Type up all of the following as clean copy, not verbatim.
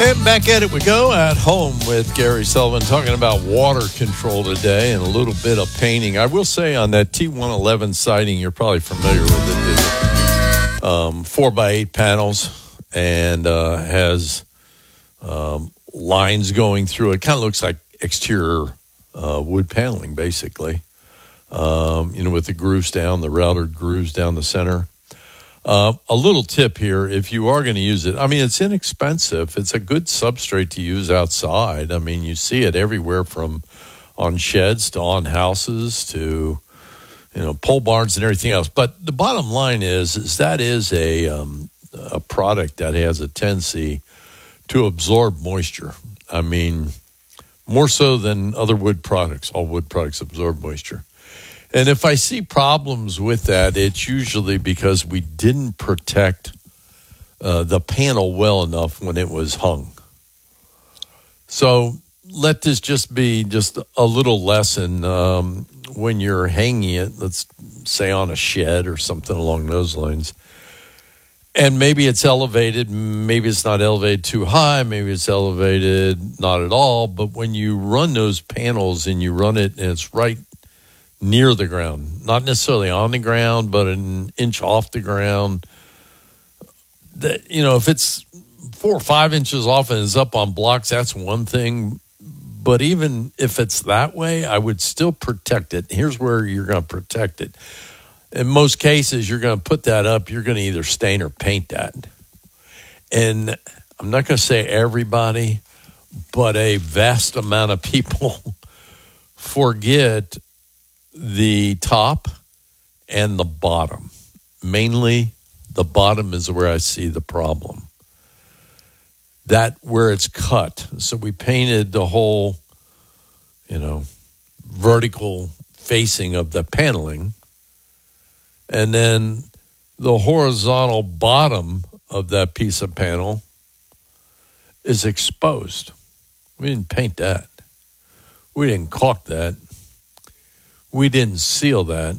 And back at it we go at home with Gary Sullivan talking about water control today and a little bit of painting. I will say on that T111 siding, you're probably familiar with it. 4x8 panels and has lines going through it. Kind of looks like exterior wood paneling, basically. With the grooves down, the routed grooves down the center. A little tip here, if you are going to use it, it's inexpensive. It's a good substrate to use outside. You see it everywhere from on sheds to on houses to, pole barns and everything else. But the bottom line is that is a product that has a tendency to absorb moisture. More so than other wood products. All wood products absorb moisture. And if I see problems with that, it's usually because we didn't protect the panel well enough when it was hung. So let this just be just a little lesson when you're hanging it, let's say on a shed or something along those lines. And maybe it's elevated, maybe it's not elevated too high, maybe it's elevated not at all. But when you run those panels and you run it and it's right near the ground, not necessarily on the ground, but an inch off the ground. If it's 4 or 5 inches off and it's up on blocks, that's one thing. But even if it's that way, I would still protect it. Here's where you're going to protect it. In most cases, you're going to put that up. You're going to either stain or paint that. And I'm not going to say everybody, but a vast amount of people forget the top and the bottom. Mainly, the bottom is where I see the problem. That where it's cut. So we painted the whole, vertical facing of the paneling. And then the horizontal bottom of that piece of panel is exposed. We didn't paint that. We didn't caulk that. We didn't seal that.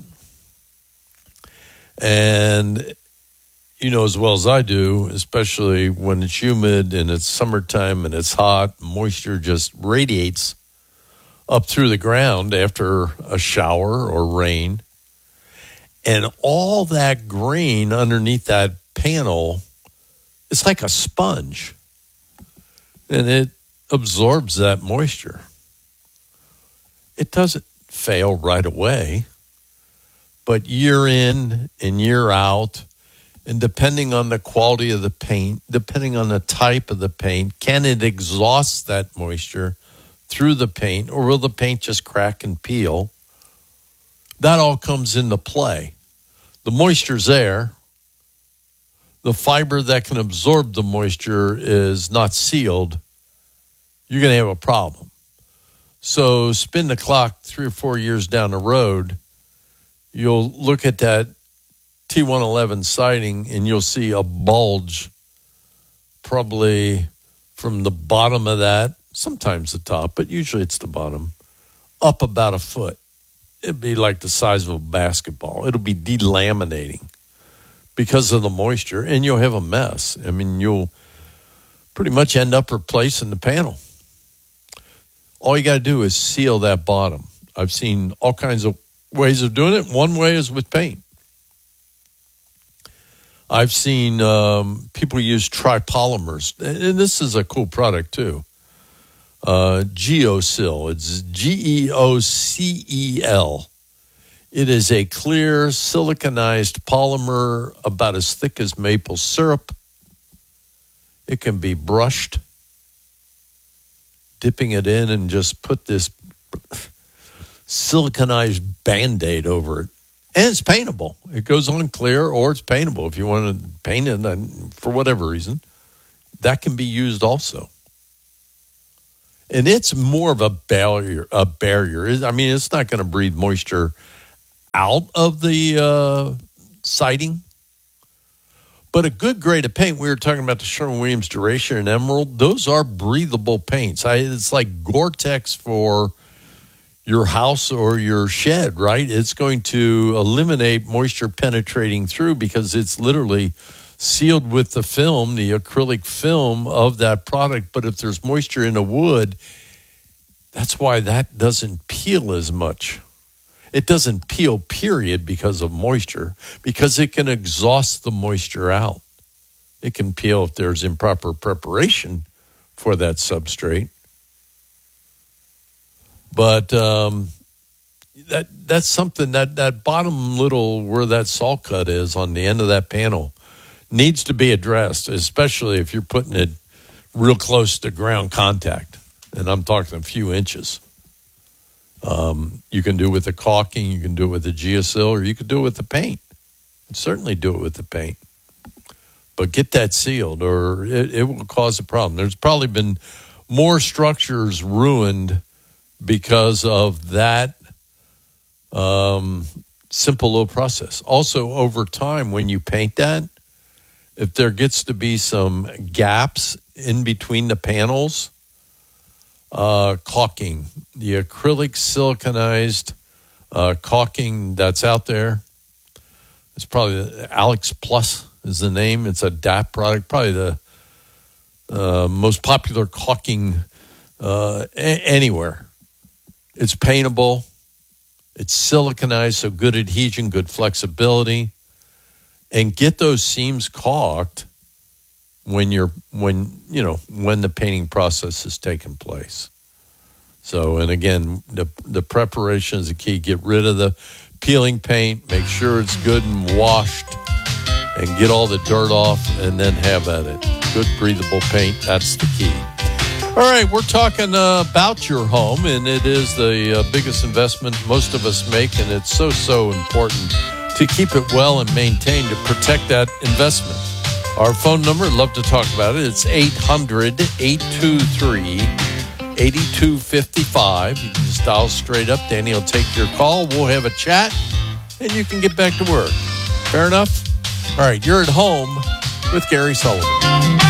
And as well as I do, especially when it's humid and it's summertime and it's hot, moisture just radiates up through the ground after a shower or rain. And all that grain underneath that panel, it's like a sponge. And it absorbs that moisture. It doesn't fail right away, but year in and year out, and depending on the quality of the paint, depending on the type of the paint, can it exhaust that moisture through the paint, or will the paint just crack and peel? That all comes into play. The moisture's there. The fiber that can absorb the moisture is not sealed. You're going to have a problem. So spin the clock 3 or 4 years down the road, you'll look at that T111 siding and you'll see a bulge probably from the bottom of that, sometimes the top, but usually it's the bottom, up about a foot. It'd be like the size of a basketball. It'll be delaminating because of the moisture, and you'll have a mess. You'll pretty much end up replacing the panel. All you got to do is seal that bottom. I've seen all kinds of ways of doing it. One way is with paint. I've seen people use tripolymers, and this is a cool product too. Geocel. It's GEOCEL. It is a clear siliconized polymer about as thick as maple syrup. It can be brushed. Dipping it in and just put this siliconized Band-Aid over it. And it's paintable. It goes on clear or it's paintable. If you want to paint it for whatever reason, that can be used also. And it's more of a barrier. It's not going to breathe moisture out of the siding. But a good grade of paint, we were talking about the Sherwin-Williams Duration and Emerald, those are breathable paints. It's like Gore-Tex for your house or your shed, right? It's going to eliminate moisture penetrating through because it's literally sealed with the film, the acrylic film of that product. But if there's moisture in the wood, that's why that doesn't peel as much. It doesn't peel, period, because of moisture, because it can exhaust the moisture out. It can peel if there's improper preparation for that substrate. But that's something that bottom little where that saw cut is on the end of that panel needs to be addressed, especially if you're putting it real close to ground contact. And I'm talking a few inches. You can do it with the caulking, you can do it with the Geosil, or you can do it with the paint. And certainly do it with the paint. But get that sealed or it will cause a problem. There's probably been more structures ruined because of that simple little process. Also, over time, when you paint that, if there gets to be some gaps in between the panels, caulking, the acrylic siliconized caulking that's out there, it's probably Alex Plus is the name. It's a DAP product, probably the most popular caulking anywhere. It's paintable. It's siliconized, so good adhesion, good flexibility. And get those seams caulked when the painting process is taking place. So, and again, the preparation is the key. Get rid of the peeling paint, make sure it's good and washed, and get all the dirt off, and then have at it. Good breathable paint, that's the key. All right, we're talking about your home, and it is the biggest investment most of us make, and it's so important to keep it well and maintained, to protect that investment. Our phone number, I'd love to talk about it. It's 800-823-8255. You can just dial straight up. Danny will take your call. We'll have a chat, and you can get back to work. Fair enough? All right, you're at home with Gary Sullivan.